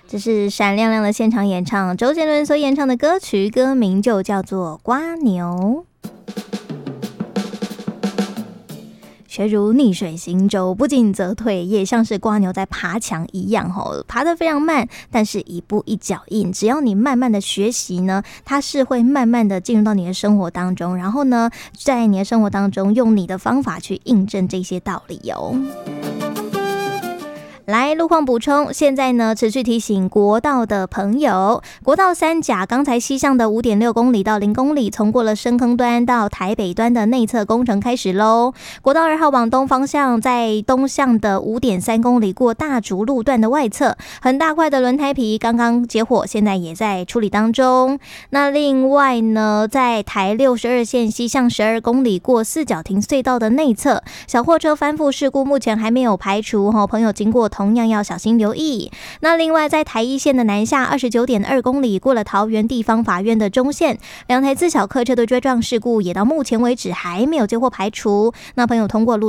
这是闪亮亮的现场演唱，周杰伦所演唱的歌曲，歌名就叫做《瓜牛》。学如逆水行舟，不进则退，也像是瓜牛在爬墙一样，爬得非常慢，但是一步一脚印。只要你慢慢的学习呢，它是会慢慢的进入到你的生活当中，然后呢，在你的生活当中用你的方法去印证这些道理哦。来，路况补充，现在呢持续提醒国道的朋友，国道三甲刚才西向的 5.6 公里到0公里，从过了深坑端到台北端的内侧工程开始咯。国道2号往东方向，在东向的 5.3 公里过大竹路段的外侧，很大块的轮胎皮刚刚结火，现在也在处理当中。那另外呢，在台62线西向12公里过四角亭隧道的内侧，小货车翻覆事故目前还没有排除，朋友经过同样要小心留意。那另外在台一线的南下 29.2 公里过了桃园地方法院的中线，2台自小客车的追撞事故也到目前为止还没有接获排除。那朋友通过路